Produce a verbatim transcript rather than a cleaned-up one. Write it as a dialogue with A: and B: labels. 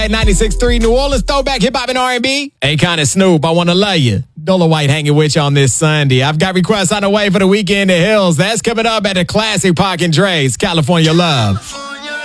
A: ninety-six point three New Orleans throwback hip hop and R and B. Akon and Snoop, I Wanna Love You. Dola White hanging with you on this Sunday. I've got requests on the way for the Weekend in the Hills. That's coming up at the Classic Park and Dre's, California Love.